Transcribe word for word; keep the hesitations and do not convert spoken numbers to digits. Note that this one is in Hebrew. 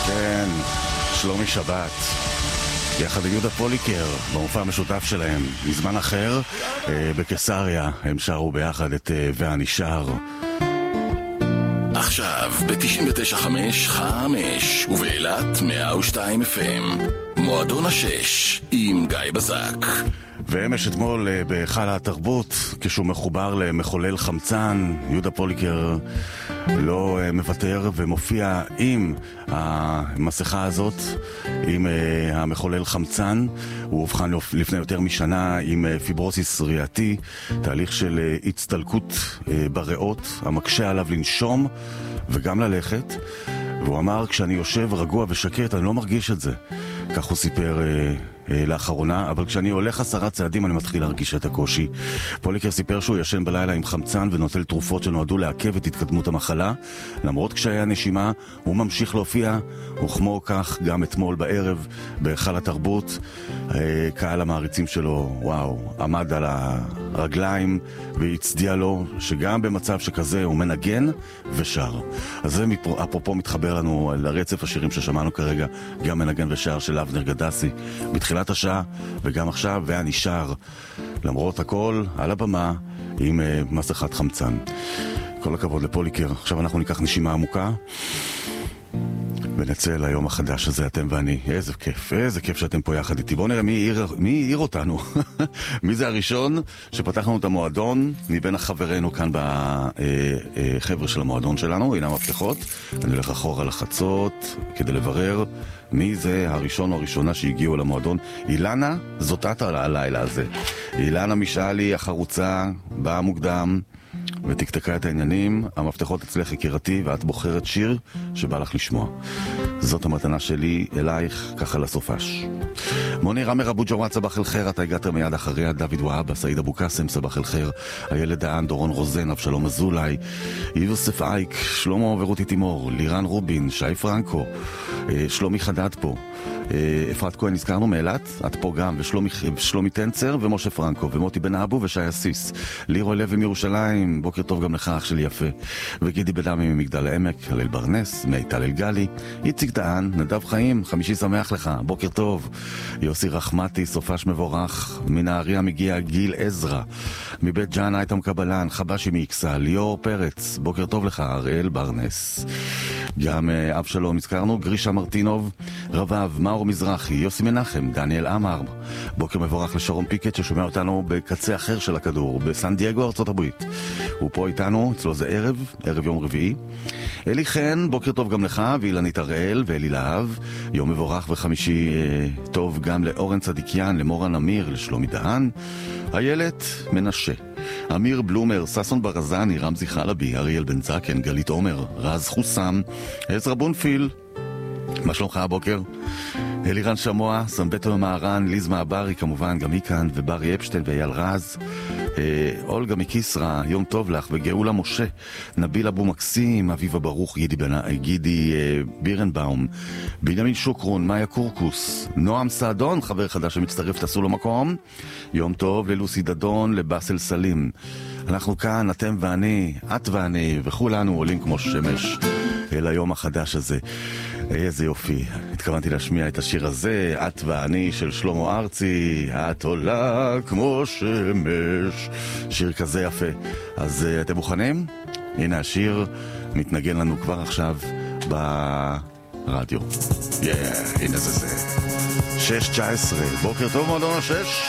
כן, שלומי שבת יחד עם יהודה פוליקר במופע המשותף שלהם מזמן אחר בקיסריה. הם שרו ביחד את ואני שר. עכשיו ב-תשעים ותשע חמש חמש ובאילת מאה ושתיים אף אם מועדון השש עם גיא בזק. ואמש אתמול בהיכל התרבות, כשהוא מחובר למחולל חמצן, יהודה פוליקר לא מוותר ומופיע עם המסכה הזאת, עם המחולל חמצן. הוא הובחן לפני יותר משנה עם פיברוזיס ריאתי, תהליך של הצטלקות בריאות המקשה עליו לנשום וגם ללכת. והוא אמר, כשאני יושב רגוע ושקט אני לא מרגיש את זה. כך הוא סיפר אה, אה, לאחרונה, אבל כשאני הולך עשרה צעדים אני מתחיל להרגיש את הקושי. פוליקר סיפר שהוא ישן בלילה עם חמצן ונוטל תרופות שנועדו לעכב את התקדמות המחלה. למרות קשיי הנשימה, הוא ממשיך להופיע, וכמו כך גם אתמול בערב בהיכל התרבות, אה, קהל המעריצים שלו, וואו, עמד על הרגליים והצדיע לו שגם במצב שכזה הוא מנגן ושר. אז זה אפרופו מתחבר לנו לרצף השירים ששמענו כרגע, גם מנגן ושר של אבנר גדסי בתחילת השעה וגם עכשיו, ואני שר למרות הכל על הבמה עם uh, מסכת חמצן. כל הכבוד לפוליקר. עכשיו אנחנו ניקח נשימה עמוקה ונצא ליום החדש הזה, אתם ואני. איזה כיף, איזה כיף שאתם פה יחד איתי. בואו נראה מי העיר, מי העיר אותנו. מי זה הראשון שפתחנו את המועדון מבין החברינו כאן בחבר'ה של המועדון שלנו. הנה המפתחות. אני הולך אחורה לחצות כדי לברר מי זה הראשון או הראשונה שהגיעו למועדון. אילנה, זאת את על הלילה הזה. אילנה משאלי החרוצה, באה מוקדם ותקתקה את העניינים. המפתחות אצלך יקירתי, ואת בוחרת שיר שבא לך לשמוע. זאת המתנה שלי אלייך, ככה לסופש. מוני רמר אבו ג'וואט, סבח אל חיר. אתה הגעת מיד אחריה. דוד וואבה, סעיד אבו קאסם, סבח אל חיר. הילד דהן, דורון רוזן, אבשלום אזולאי, יוסף אייק, שלמה ורותי תימור, לירן רובין, שי פרנקו, שלומי חדד פה, אפרת כהן נזכרנו מאילת, את פה גם, ושלומי, ושלומי טנצר ומשה פרנקו ומוטי בן אבו ושי אסיס, לירוי לוי מירושלים, בוקר טוב גם לך אח שלי יפה, וגידי בדמי ממגדל העמק, הלל ברנס, מיטל אלגלי, איציק דהן, נדב חיים, חמישי שמח לך, בוקר טוב, יוסי רחמתי, סופש מבורך, מנהריה מגיע גיל עזרא, מבית ג'אן אייטם קבלן, חבשי מאיקסה, ליאור פרץ, בוקר טוב לך, הראל ברנס, גם אב שלום הזכרנו, גרישה מרטינוב, רבב, מאור מזרחי, יוסי מנחם, דניאל אמר, בוקר מבורך לשרון פיקט ששומע אותנו בקצה אחר של הכדור, בסן דייגו, ארצות הברית. הוא פה איתנו, אצלו זה ערב, ערב יום רביעי. אלי חן, בוקר טוב גם לך, ואילנית הראל, ואלי להב, יום מבורך וחמישי אה, טוב גם לאורן צדיקיאן, למורן אמיר, לשלומי דהן, איילת מנשה, אמיר בלומר, ססון ברזני, רמזי חלבי, אריאל בן זקן, גלית עומר, רז חוסם, עזרא בונפיל, מה שלומך הבוקר? אלירן שמוע, סנבטו ממהרן, ליז מעברי כמובן, גם היא כאן, וברי אפשטיין ואייל רז, אה, אולגה מקיסרה, יום טוב לך, וגאולה משה, נביל אבו מקסים, אביבה ברוך, גידי, בנ... גידי אה, בירנבאום, בנימין שוקרון, מאיה קורקוס, נועם סעדון, חבר חדש שמצטרף, תעשו לו מקום, יום טוב ללוסי דדון, לבאסל סלים. אנחנו כאן, אתם ואני, את ואני, וכולנו עולים כמו שמש אל היום החדש הזה. איזה יופי, התכוונתי להשמיע את השיר הזה, את ואני של שלמה ארצי, את עולה כמו שמש, שיר כזה יפה. אז uh, אתם מוכנים? הנה השיר מתנגן לנו כבר עכשיו ברדיו. yeah, הנה זה זה שש תשע עשרה, בוקר טוב מועדון השש.